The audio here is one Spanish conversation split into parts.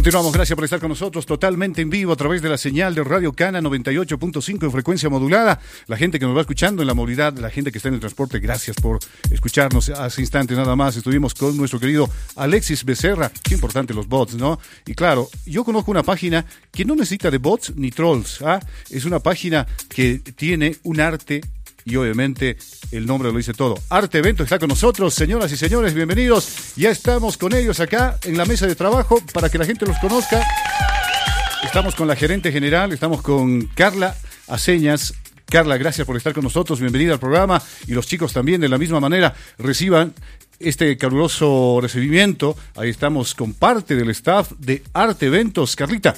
Continuamos, gracias por estar con nosotros totalmente en vivo a través de la señal de Radio Cana 98.5 en frecuencia modulada. La gente que nos va escuchando en la movilidad, la gente que está en el transporte, gracias por escucharnos. Hace instantes nada más estuvimos con nuestro querido Alexis Becerra. Qué importante los bots, ¿no? Y claro, yo conozco una página que no necesita de bots ni trolls, ¿ah? Es una página que tiene un arte y obviamente el nombre lo dice todo. Arte Eventos está con nosotros, señoras y señores, bienvenidos. Ya estamos con ellos acá en la mesa de trabajo para que la gente los conozca. Estamos con la gerente general, estamos con Carla Aceñas. Carla, gracias por estar con nosotros, bienvenida al programa. Y los chicos también de la misma manera reciban este caluroso recibimiento. Ahí estamos con parte del staff de Arte Eventos. Carlita.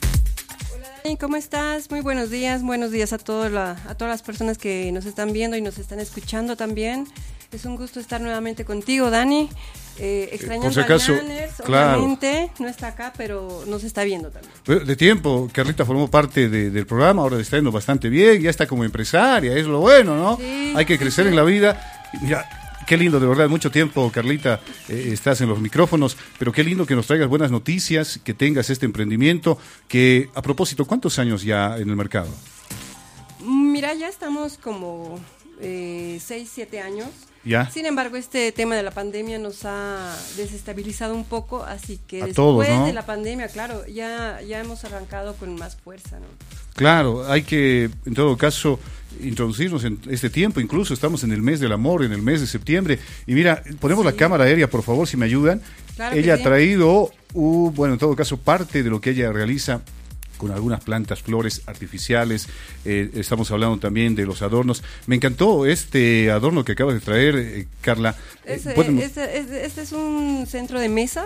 ¿Cómo estás? Muy buenos días a todas las personas que nos están viendo y nos están escuchando también. Es un gusto estar nuevamente contigo, Dani. Extrañando por si acaso, a Lanners, claro. Obviamente no está acá, pero nos está viendo también. De tiempo, Carlita formó parte del programa, ahora está yendo bastante bien, ya está como empresaria, es lo bueno, ¿no? Sí, hay que crecer en la vida. Mira, qué lindo, de verdad, mucho tiempo, Carlita, estás en los micrófonos, pero qué lindo que nos traigas buenas noticias, que tengas este emprendimiento, que, a propósito, ¿cuántos años ya en el mercado? Mira, ya estamos como 6-7 años. ¿Ya? Sin embargo, este tema de la pandemia nos ha desestabilizado un poco, así que a después todos, ¿no? de la pandemia, claro, ya hemos arrancado con más fuerza, ¿no? Claro, hay que, en todo caso, introducirnos en este tiempo. Incluso estamos en el mes del amor, en el mes de septiembre. Y mira, ponemos la cámara aérea, por favor, si me ayudan. Claro, ella sí. ha traído, bueno, en todo caso, parte de lo que ella realiza con algunas plantas, flores artificiales. Estamos hablando también de los adornos. Me encantó este adorno que acabas de traer, Carla. Este es un centro de mesa,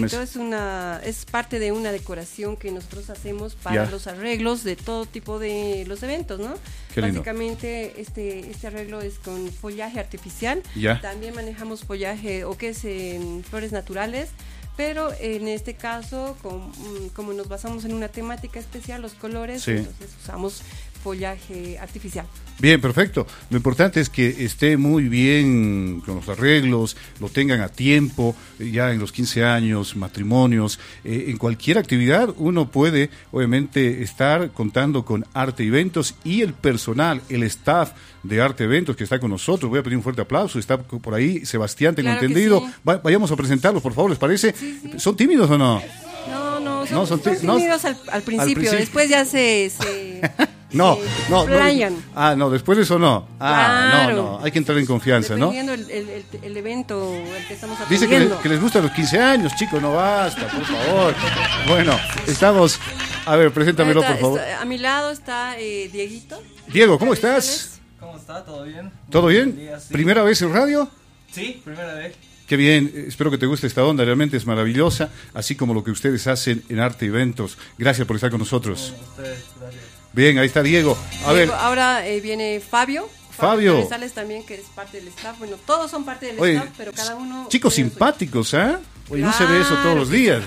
es parte de una decoración que nosotros hacemos para los arreglos de todo tipo de los eventos, ¿no? Qué lindo. Básicamente este arreglo es con follaje artificial. También manejamos follaje o que es en flores naturales. Pero en este caso, como nos basamos en una temática especial, los colores, entonces usamos follaje artificial. Bien, perfecto. Lo importante es que esté muy bien con los arreglos, lo tengan a tiempo, ya en los 15 años, matrimonios, en cualquier actividad uno puede, obviamente, estar contando con Arte Eventos y el personal, el staff de Arte Eventos que está con nosotros. Voy a pedir un fuerte aplauso. Está por ahí Sebastián, tengo entendido. Sí. Vayamos a presentarlos, por favor, ¿les parece? Sí. ¿Son tímidos o no? No, son tímidos al principio, después ya se No. playan. No, después de eso no. Claro. No, hay que entrar en confianza, dependiendo ¿no? el evento el que estamos Dice atendiendo. que les gustan los 15 años, chicos, no basta, por favor. Bueno, estamos... A ver, preséntamelo, por favor. A mi lado está Dieguito. Diego, ¿cómo estás? ¿Cómo está? ¿Todo bien? ¿Todo bien? Día, sí. ¿Primera vez en radio? Sí, primera vez. Qué bien, espero que te guste esta onda, realmente es maravillosa, así como lo que ustedes hacen en Arte Eventos. Gracias por estar con nosotros. Ustedes, gracias. Bien, ahí está Diego. Ahora viene Fabio. Fabio. Sales también, que es parte del staff. Bueno, todos son parte del staff, pero cada uno... Chicos simpáticos, ¿eh? Oye, no se ve eso todos los días.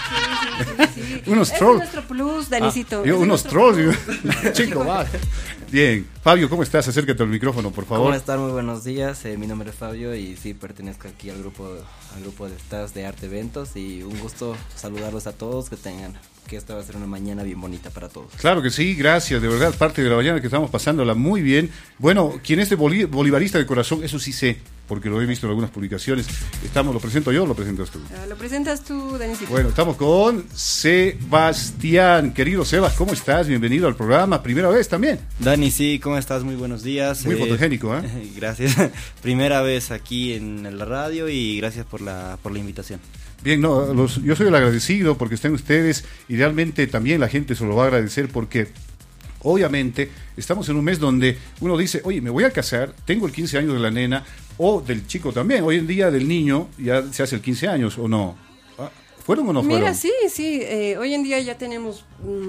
Sí. Unos Ese trolls. es nuestro plus, Danicito. Unos trolls. Chico, va. Bien. Fabio, ¿cómo estás? Acércate al micrófono, por favor. ¿Cómo están? Muy buenos días. Mi nombre es Fabio y sí, pertenezco aquí al grupo de staff de Arte Eventos y un gusto saludarlos a todos, que esta va a ser una mañana bien bonita para todos. Claro que sí, gracias, de verdad, parte de la mañana que estamos pasándola muy bien. Bueno, quien es de bolivarista de corazón, eso sí sé, porque lo he visto en algunas publicaciones. ¿Lo presento yo o lo presentas tú? Lo presentas tú, Danicito. Bueno, estamos con Sebastián. Querido Sebas, ¿cómo estás? Bienvenido al programa, primera vez también. Dani, sí, ¿cómo estás? Muy buenos días. Muy fotogénico, ¿eh? Gracias. Primera vez aquí en la radio y gracias por la invitación. Bien, yo soy el agradecido porque estén ustedes y realmente también la gente se lo va a agradecer porque obviamente estamos en un mes donde uno dice, oye, me voy a casar, tengo el 15 años de la nena o del chico también. Hoy en día del niño ya se hace el 15 años o no. ¿Fueron o no fueron? Mira, sí, hoy en día ya tenemos,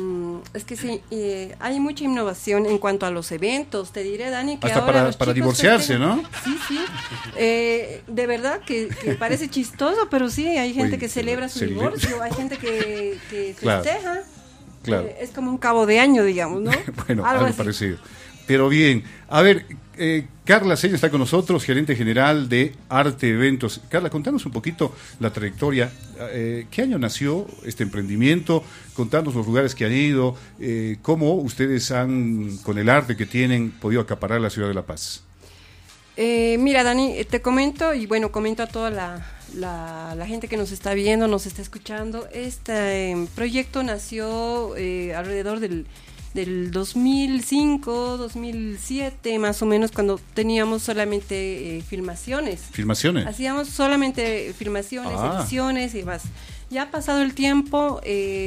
hay mucha innovación en cuanto a los eventos, te diré, Dani, que hasta ahora para divorciarse, ¿no? Sí, de verdad que parece chistoso, pero sí, hay gente que celebra su divorcio, hay gente que festeja, claro. Es como un cabo de año, digamos, ¿no? Bueno, algo parecido. Pero bien, a ver, Carla Sella está con nosotros, gerente general de Arte Eventos. Carla, contanos un poquito la trayectoria. ¿Qué año nació este emprendimiento? Contanos los lugares que han ido, cómo ustedes han, con el arte que tienen, podido acaparar la ciudad de La Paz. Mira, Dani, te comento, y bueno, comento a toda la gente que nos está viendo, nos está escuchando. Este proyecto nació alrededor del 2005, 2007, más o menos, cuando teníamos solamente filmaciones. ¿Filmaciones? Hacíamos solamente filmaciones, ediciones y demás. Ya ha pasado el tiempo,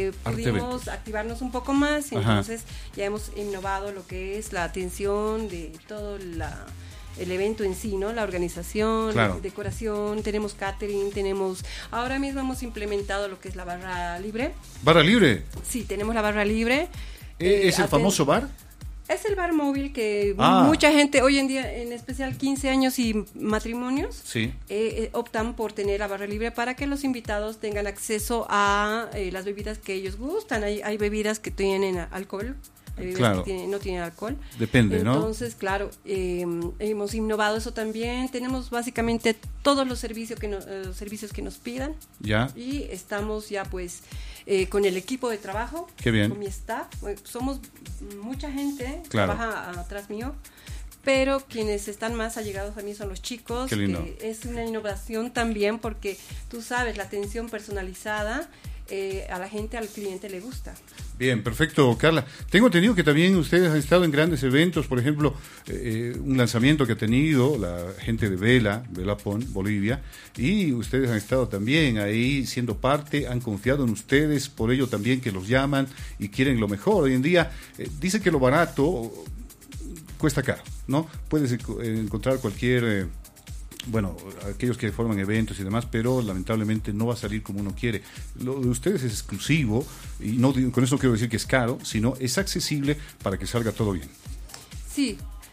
pudimos activarnos un poco más, entonces ya hemos innovado lo que es la atención de todo el evento en sí, ¿no? La organización, la decoración, tenemos catering, ahora mismo hemos implementado lo que es la barra libre. ¿Barra libre? Sí, tenemos la barra libre. ¿Es el famoso bar? Es el bar móvil que mucha gente hoy en día, en especial 15 años y matrimonios, optan por tener la barra libre para que los invitados tengan acceso a las bebidas que ellos gustan. Hay bebidas que tienen alcohol, hay bebidas que no tienen alcohol. Depende, ¿no? Entonces, claro, hemos innovado eso también. Tenemos básicamente todos los servicios que nos pidan. Ya. Y estamos ya pues con el equipo de trabajo, Qué bien. Con mi staff. Somos mucha gente, trabaja atrás mío, pero quienes están más allegados a mí son los chicos. Qué lindo. Que es una innovación también porque tú sabes, la atención personalizada a la gente, al cliente le gusta. Bien, perfecto, Carla. Tengo entendido que también ustedes han estado en grandes eventos, por ejemplo, un lanzamiento que ha tenido la gente de Velapón, Bolivia, y ustedes han estado también ahí siendo parte, han confiado en ustedes, por ello también que los llaman y quieren lo mejor. Hoy en día, dicen que lo barato cuesta caro, ¿no? Puedes encontrar cualquier... aquellos que forman eventos y demás, pero lamentablemente no va a salir como uno quiere. Lo de ustedes es exclusivo, y no con eso no quiero decir que es caro, sino es accesible para que salga todo bien. Sí,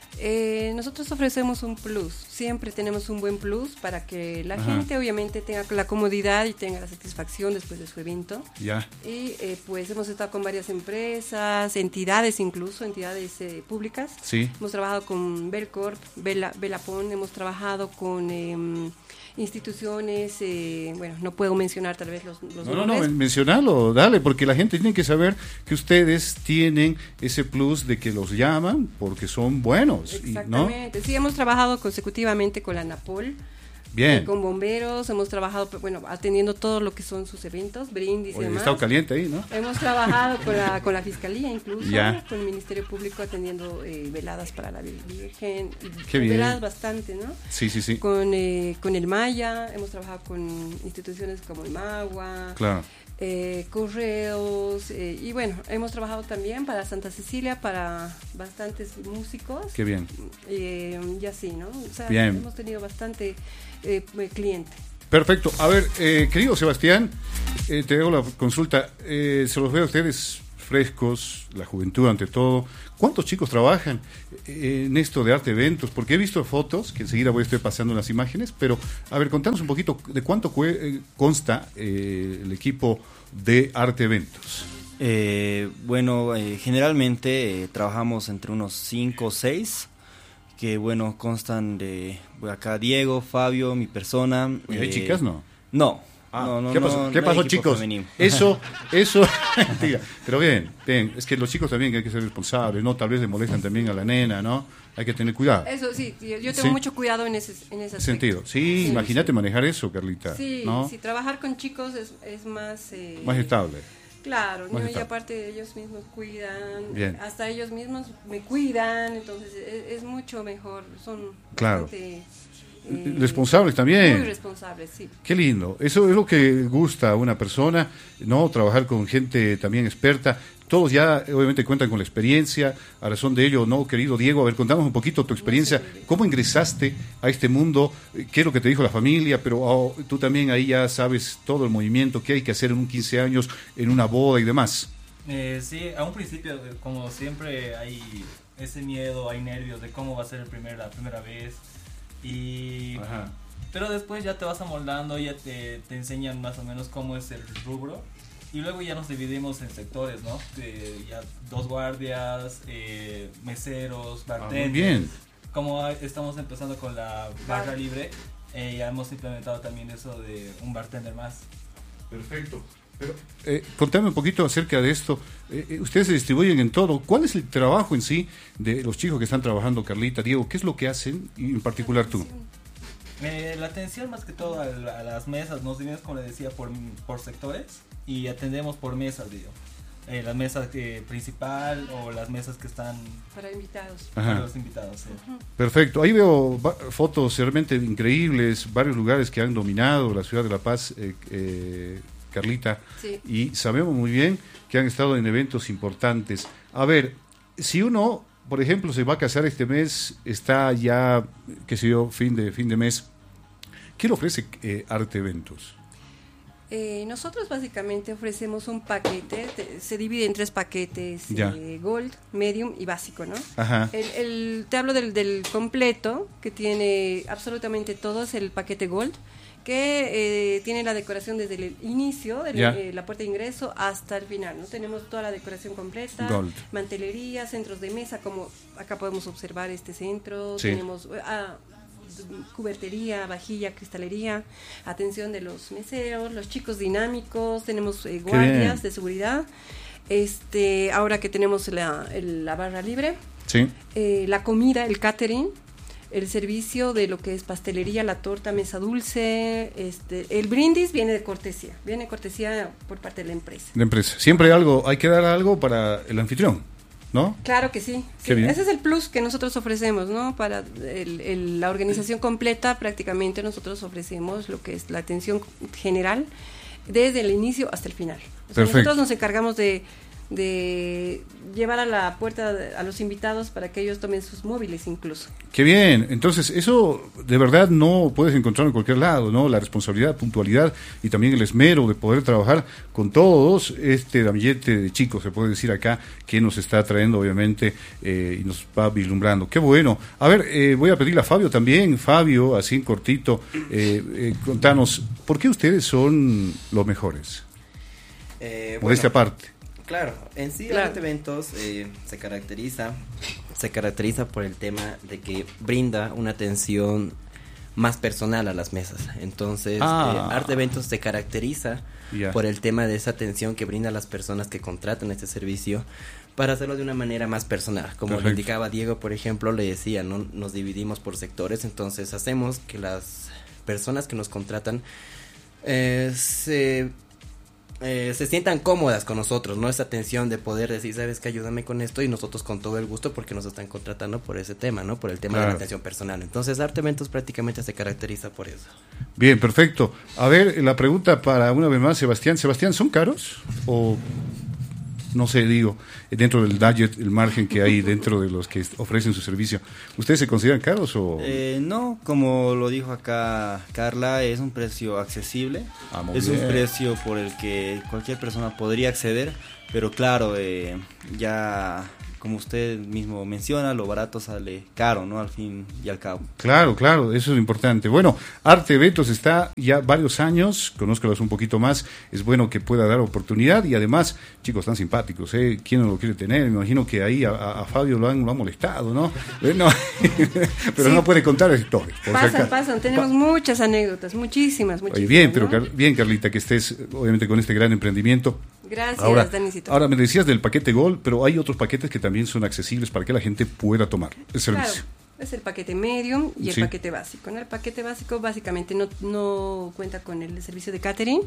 nosotros ofrecemos un plus, siempre tenemos un buen plus para que la gente obviamente tenga la comodidad y tenga la satisfacción después de su evento. Ya. Y pues hemos estado con varias empresas, entidades incluso, entidades públicas. Sí. Hemos trabajado con Belcorp, Velapón, hemos trabajado con instituciones, no puedo mencionar tal vez los nombres. No, mencionalo, dale, porque la gente tiene que saber que ustedes tienen ese plus de que los llaman porque son buenos. Exactamente, sí, hemos trabajado consecutivamente con la ANAPOL. Bien. Con bomberos, hemos trabajado, atendiendo todo lo que son sus eventos, brindis y demás. Está caliente ahí, ¿no? Hemos trabajado con la Fiscalía incluso, con el Ministerio Público atendiendo veladas para la Virgen. Qué bien. Veladas bastante, ¿no? Sí. Con el Maya, hemos trabajado con instituciones como el Magua. Claro. Correos, y hemos trabajado también para Santa Cecilia, para bastantes músicos. Qué bien. Y así, ¿no? O sea, bien. hemos tenido bastante cliente. Perfecto. A ver, querido Sebastián, te hago la consulta. Se los veo a ustedes frescos, la juventud ante todo. ¿Cuántos chicos trabajan en esto de arte eventos? Porque he visto fotos, que enseguida voy a estar pasando las imágenes, pero a ver, contanos un poquito de cuánto consta el equipo de arte eventos. Generalmente trabajamos entre unos 5 o 6, que constan de acá Diego, Fabio, mi persona. ¿Hay chicas, no? No. ¿Qué pasó, chicos? Femenino. Eso, mentira. Pero bien, es que los chicos también hay que ser responsables, ¿no? Tal vez le molestan también a la nena, ¿no? Hay que tener cuidado. Eso sí, yo tengo mucho cuidado en ese sentido. Sí, imagínate manejar eso, Carlita. Sí, ¿no? sí, trabajar con chicos es más... más estable. Claro, ¿no? Y aparte ellos mismos cuidan, bien. Hasta ellos mismos me cuidan, entonces es mucho mejor, son bastante... responsables también. Muy responsables, sí. Qué lindo. Eso es lo que gusta a una persona, ¿no? Trabajar con gente también experta. Todos ya, obviamente, cuentan con la experiencia. A razón de ello, ¿no? Querido Diego, a ver, contanos un poquito tu experiencia. ¿Cómo ingresaste a este mundo? ¿Qué es lo que te dijo la familia? Pero tú también ahí ya sabes todo el movimiento que hay que hacer en un 15 años, en una boda y demás. Sí, a un principio, como siempre, hay ese miedo, hay nervios de cómo va a ser la primera vez. Pero después ya te vas amoldando, ya te enseñan más o menos cómo es el rubro Y luego ya nos dividimos en sectores, ¿no? Ya 2 guardias, meseros, bartenders. Muy bien. Como estamos empezando con la barra libre, ya hemos implementado también eso de un bartender más. Perfecto. Pero, contame un poquito acerca de esto. Ustedes se distribuyen en todo. ¿Cuál es el trabajo en sí de los chicos que están trabajando, Carlita, Diego? ¿Qué es lo que hacen y en particular tú? La atención más que todo a las mesas, nos dividimos, como le decía, por sectores y atendemos por mesas, digo. La mesa principal o las mesas que están para invitados. Para los invitados, sí. Perfecto. Ahí veo fotos realmente increíbles, varios lugares que han dominado la ciudad de La Paz, Carlita, sí. Y sabemos muy bien que han estado en eventos importantes. A ver, si uno, por ejemplo, se va a casar este mes, está ya, qué sé yo, fin de mes, ¿qué le ofrece Arte Eventos? Nosotros básicamente ofrecemos un paquete, se divide en 3 paquetes, Gold, Medium y Básico, ¿no? Ajá. Te hablo del completo, que tiene absolutamente todo, es el paquete Gold, que tiene la decoración desde el inicio, de la puerta de ingreso hasta el final, ¿no? Tenemos toda la decoración completa, Gold. Mantelería, centros de mesa, como acá podemos observar este centro, sí. Tenemos cubertería, vajilla, cristalería, atención de los meseros, los chicos dinámicos, tenemos guardias de seguridad, ahora que tenemos la barra libre, sí. La comida, el catering, el servicio de lo que es pastelería, la torta, mesa dulce, el brindis viene cortesía por parte de la empresa. Siempre hay que dar algo para el anfitrión, ¿no? Claro que sí. Ese es el plus que nosotros ofrecemos, ¿no? Para la organización completa, prácticamente nosotros ofrecemos lo que es la atención general desde el inicio hasta el final. Nosotros nos encargamos de llevar a la puerta a los invitados para que ellos tomen sus móviles incluso. Qué bien, entonces eso de verdad no puedes encontrar en cualquier lado, ¿no? La responsabilidad, puntualidad y también el esmero de poder trabajar con todos ramillete de chicos, se puede decir acá, que nos está trayendo obviamente y nos va vislumbrando. Qué bueno. A ver, voy a pedirle a Fabio también. Fabio, así en cortito, contanos, ¿por qué ustedes son los mejores? Modestia aparte. Claro, en sí Arte Eventos se caracteriza por el tema de que brinda una atención más personal a las mesas. Entonces, Arte Eventos se caracteriza por el tema de esa atención que brinda a las personas que contratan este servicio para hacerlo de una manera más personal. Como lo indicaba Diego, por ejemplo, le decía, ¿no? Nos dividimos por sectores, entonces hacemos que las personas que nos contratan se sientan cómodas con nosotros, ¿no? Esa atención de poder decir, ¿sabes qué? Ayúdame con esto, y nosotros con todo el gusto porque nos están contratando por ese tema, ¿no? Por el tema de la atención personal. Entonces, Arte Eventos prácticamente se caracteriza por eso. Bien, perfecto. A ver, la pregunta para una vez más, Sebastián. Sebastián, ¿son caros? O, no sé, digo, dentro del budget, el margen que hay dentro de los que ofrecen su servicio, ¿ustedes se consideran caros o...? No, como lo dijo acá Carla, es un precio accesible, es un precio por el que cualquier persona podría acceder, pero claro, ya como usted mismo menciona, lo barato sale caro, ¿no? Al fin y al cabo. Claro, eso es importante. Bueno, Arte Eventos está ya varios años, conózcalos un poquito más, es bueno que pueda dar oportunidad y además, chicos tan simpáticos, ¿quién no lo quiere tener? Me imagino que ahí a Fabio lo han molestado, ¿no? No pero sí. No puede contar historias. Pasan, tenemos muchas anécdotas, muchísimas. Oye, bien, pero ¿no? Bien, Carlita, que estés obviamente con este gran emprendimiento. Gracias, Danicito. Ahora me decías del paquete Gold, pero hay otros paquetes que también son accesibles para que la gente pueda tomar el servicio. Claro, es el paquete Medium y el paquete Básico. En el paquete Básico básicamente no cuenta con el servicio de catering.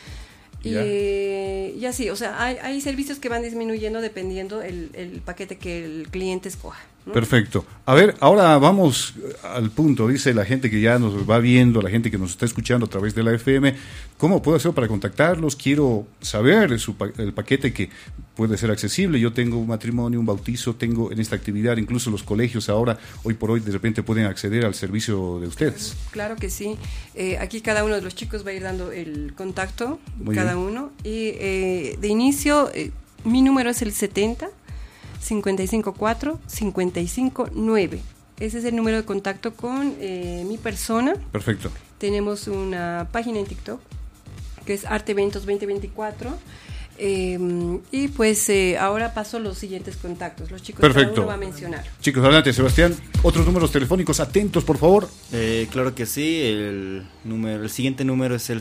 Y así, o sea, hay servicios que van disminuyendo dependiendo el paquete que el cliente escoja, ¿no? Perfecto. A ver, ahora vamos al punto, dice la gente que ya nos va viendo, la gente que nos está escuchando a través de la FM, ¿cómo puedo hacer para contactarlos? Quiero saber el paquete que puede ser accesible. Yo tengo un matrimonio, un bautizo, tengo en esta actividad, incluso los colegios ahora, hoy por hoy, de repente pueden acceder al servicio de ustedes. Claro que sí. Aquí cada uno de los chicos va a ir dando el contacto, cada uno. Y de inicio, mi número es el 70 554 559. Ese es el número de contacto con mi persona. Perfecto. Tenemos una página en TikTok que es Arte Eventos 2024. Y pues ahora paso los siguientes contactos. Los chicos Perfecto. cada uno va a mencionar. Chicos, adelante, Sebastián. Otros números telefónicos, atentos, por favor. Claro que sí. El siguiente número es el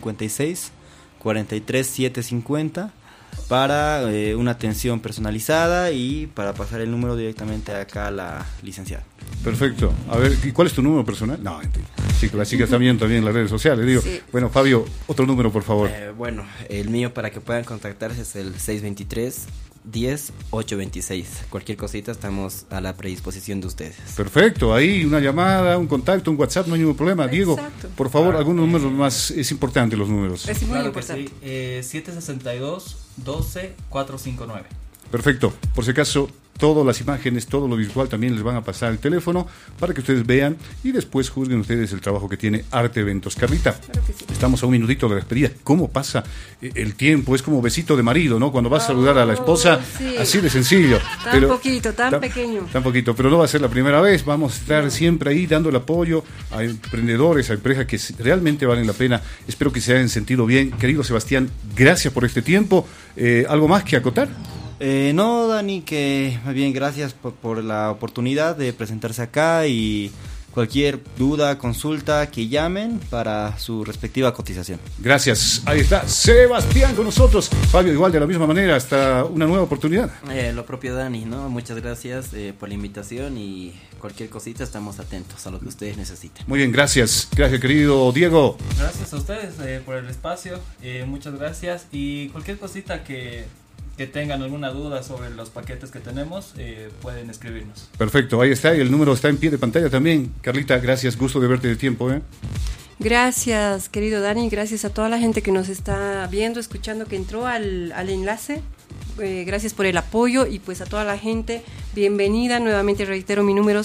656-43750 para una atención personalizada y para pasar el número directamente acá a la licenciada. Perfecto. A ver, ¿y cuál es tu número personal? No, chicos, las chicas también en las redes sociales. Digo, sí. Bueno, Fabio, otro número, por favor. Bueno, el mío para que puedan contactarse es el 623-10-826. Cualquier cosita estamos a la predisposición de ustedes. Perfecto, ahí una llamada, un contacto, un WhatsApp, no hay ningún problema. Exacto. Diego, por favor, algunos números más, es importante los números. Es muy importante. Sí. 762-12-459. Perfecto, por si acaso, todas las imágenes, todo lo visual también les van a pasar al teléfono para que ustedes vean y después juzguen ustedes el trabajo que tiene Arte Eventos. Carlita, claro que sí. Estamos a un minutito de despedida. ¿Cómo pasa el tiempo? Es como besito de marido, ¿no? Cuando vas a saludar a la esposa, sí. Así de sencillo. Tan poquito, tan pequeño. Tan poquito, pero no va a ser la primera vez. Vamos a estar siempre ahí dando el apoyo a emprendedores, a empresas que realmente valen la pena. Espero que se hayan sentido bien. Querido Sebastián, gracias por este tiempo. ¿Algo más que acotar? No, Dani, que más bien gracias por la oportunidad de presentarse acá y cualquier duda, consulta, que llamen para su respectiva cotización. Gracias, ahí está Sebastián con nosotros. Fabio, igual de la misma manera, hasta una nueva oportunidad. Lo propio, Dani, ¿no? Muchas gracias por la invitación y cualquier cosita estamos atentos a lo que ustedes necesiten. Muy bien, gracias querido Diego. Gracias a ustedes por el espacio, muchas gracias y cualquier cosita que tengan alguna duda sobre los paquetes que tenemos, pueden escribirnos. Perfecto, ahí está, y el número está en pie de pantalla también. Carlita, gracias, gusto de verte de tiempo. Gracias, querido Dani, gracias a toda la gente que nos está viendo, escuchando, que entró al enlace. Gracias por el apoyo y pues a toda la gente, bienvenida. Nuevamente reitero mi número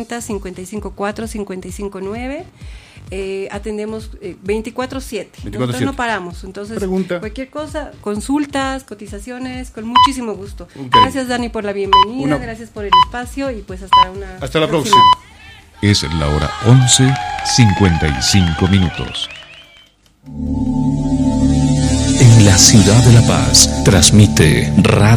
70-554-559. Atendemos 24/7. Nosotros no paramos. Entonces, pregunta, cualquier cosa, consultas, cotizaciones, con muchísimo gusto. Okay. Gracias, Dani, por la bienvenida, gracias por el espacio y pues hasta la próxima. Es la hora 11:55. En la ciudad de La Paz transmite Radio